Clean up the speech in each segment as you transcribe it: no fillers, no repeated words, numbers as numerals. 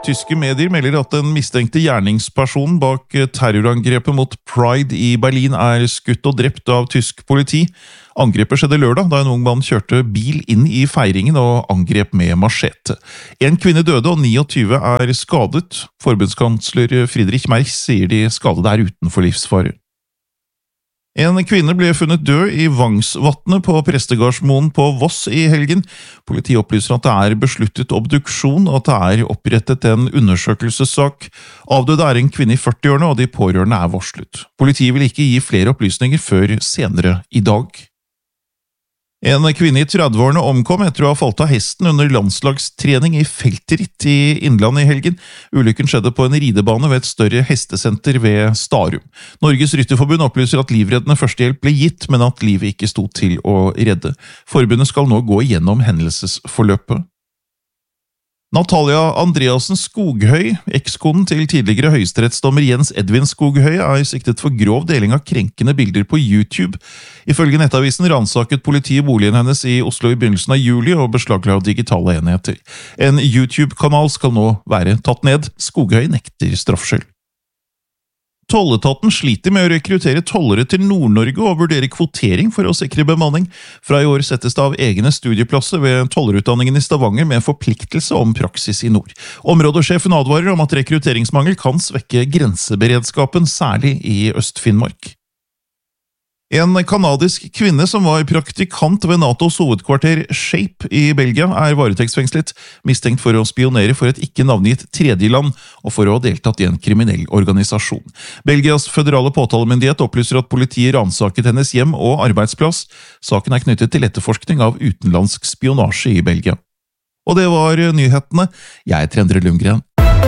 Tyske medier melder at den mistenkte gjerningspersonen bak terrorangrepet mot Pride i Berlin skutt og drept av tysk politi. Angrepet skjedde lørdag, da en ung mann kjørte bil inn i feiringen og angrep med machete. En kvinne døde og 29 skadet. Forbundskansler Friedrich Merz sier de skadede utenfor livsfare. En kvinne ble funnet død i Vangsvatnet på Prestegardsmoen på Voss i helgen. Politiet opplyser at det besluttet obduksjon og at det opprettet en undersøkelsessak. Avdøde en kvinne i 40-årene, og de pårørende varslet. Politiet vil ikke gi flere opplysninger før senere i dag. En kvinne i 30-årene omkom etter å ha falt av hesten under landslagstrening i feltritt i Innlandet i helgen. Ulykken skjedde på en ridebane ved et større hestesenter ved Starum. Norges Rytterforbund opplyser at livreddende førstehjelp ble gitt, men at livet ikke sto til å redde. Forbundet skal nå gå igjennom hendelsesforløpet. Natalia Andreassen Skoghøy, ekskonen til tidligere høyesterettsdommer Jens Edvin Skoghøy, siktet for grov deling av krenkende bilder på YouTube. Ifølge Nettavisen ransaket politiet boligen hennes i Oslo i begynnelsen av juli og beslagla digitale enheter. En YouTube-kanal skal nå være tatt ned. Skoghøy nekter straffskyld. Tolletaten sliter med å rekruttere tollere til Nord-Norge og vurderer kvotering for å sikre bemanning. Fra i år settes det av egne studieplasser ved tollerutdanningen i Stavanger med forpliktelse om praksis i nord. Områdesjefen advarer om at rekrutteringsmangel kan svekke grenseberedskapen, særlig i Øst-Finnmark. En kanadisk kvinne som var praktikant ved NATOs hovedkvarter Shape i Belgia varetektsfengslet, mistenkt for å spionere for et ikke navngitt tredjeland og for å ha deltatt i en kriminell organisasjon. Belgias føderale påtalemyndighet opplyser at politiet ransaket hennes hjem og arbeidsplass. Saken knyttet til etterforskning av utenlandsk spionasje i Belgia. Og det var nyhetene. Jeg heter Endre Lundgren.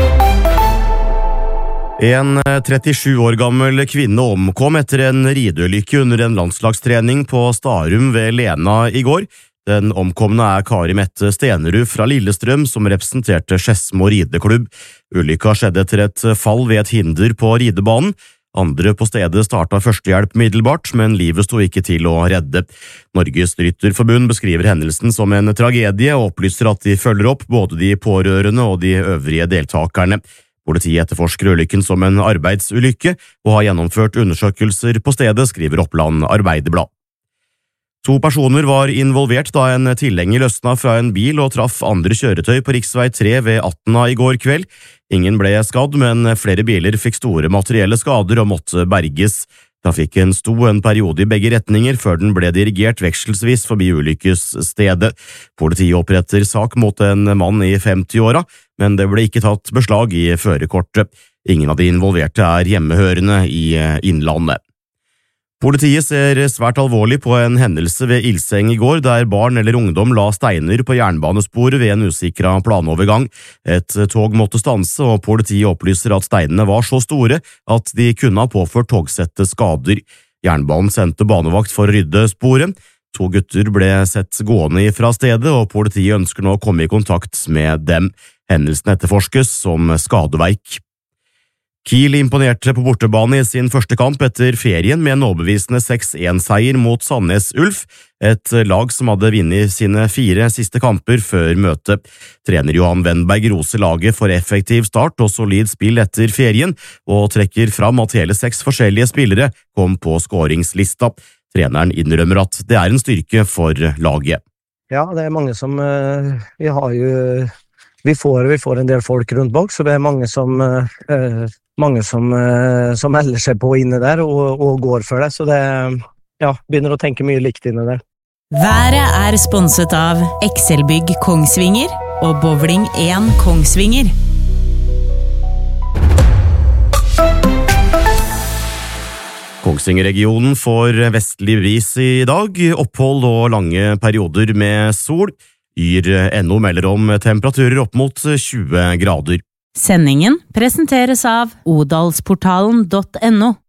En 37 år gammel kvinne omkom etter en rideulykke under en landslagstrening på Starum ved Lena i går. Den omkomne Kari Mette Stenerud fra Lillestrøm, som representerte Skedsmo rideklubb. Ulykka skjedde etter et fall ved et hinder på ridebanen. Andre på stedet startet førstehjelp middelbart, men livet sto ikke til å redde. Norges Rytterforbund beskriver hendelsen som en tragedie og opplyser at de følger opp både de pårørende og de øvrige deltakerne. Politiet etterforsker ulykken som en arbeidsulykke og har gjennomført undersøkelser på stedet, skriver Oppland Arbeiderblad. 2 personer var involvert da en tilhenger løsna fra en bil og traff andre kjøretøy på riksvei 3 ved 18 i går kveld. Ingen ble skadd, men flere biler fikk store materielle skader og måtte berges. Trafikken sto en periode i begge retninger før den ble dirigert vekselsvis forbi ulykkesstedet. Politiet oppretter sak mot en mann i 50-åra, men det ble ikke tatt beslag i førerkortet. Ingen av de involverte hjemmehørende i Innlandet. Politiet ser svært alvorlig på en hendelse ved Ilseng i går, der barn eller ungdom la steiner på jernbanesporet ved en usikret planovergang. Et tog måtte stanse, og politiet opplyser at steinene var så store at de kunne ha påført togsettet skader. Jernbanen sendte banevakt for å rydde sporet. 2 gutter ble sett gående fra stedet, og politiet ønsker nå å komme i kontakt med dem. Hendelsen etterforskes som skadeverk. Kiel imponerte på bortebane i sin første kamp etter ferien med en overbevisende 6-1-seier mot Sandnes Ulf, et lag som hadde vunnet sine 4 siste kamper før møtet. Trener Johan Wennberg roser laget for effektiv start og solid spill etter ferien, og trekker fram at hele 6 forskjellige spillere kom på skåringslista. Treneren innrømmer at det en styrke for laget. Ja, det mange som vi får en del folk rundt bak, så det mange som melder seg på inne der og går for det, så det begynner å tenke mye likt inne der. Været sponset av Excelbygg Kongsvinger og Bowling 1 Kongsvinger. Kongsvinger-regionen får vestlig bris i dag, opphold og lange perioder med sol. Yr.no melder om temperaturer opp mot 20 grader. Sendingen presenteres av odalsportalen.no.